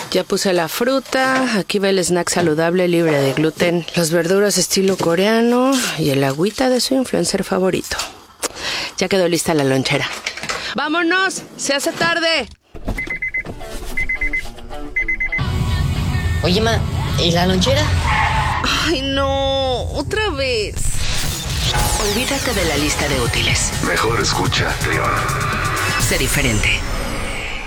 Ya puse la fruta, aquí va el snack saludable libre de gluten, las verduras estilo coreano y el agüita de su influencer favorito. Ya quedó lista la lonchera. ¡Vámonos! ¡Se hace tarde! Oye, ma, ¿y la lonchera? ¡Ay, no! ¡Otra vez! Olvídate de la lista de útiles. Mejor escucha, Trión. Sé diferente.